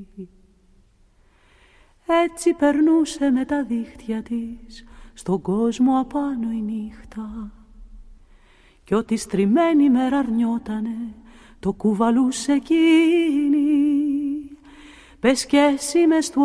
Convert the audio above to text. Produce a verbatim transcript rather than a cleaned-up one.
Έτσι περνούσε με τα δίχτυα της στον κόσμο απάνω η νύχτα, κι ό,τι στριμμένη μέρα αρνιότανε το κουβαλούσε εκείνη. Πες κι εσύ μες του